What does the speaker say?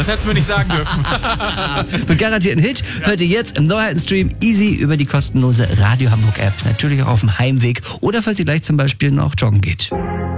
hättest du mir nicht sagen dürfen. Mit garantierten Hit hört ihr jetzt im Neuheitenstream easy über die kostenlose Radio Hamburg App. Natürlich auch auf dem Heimweg oder falls ihr gleich zum Beispiel noch joggen geht.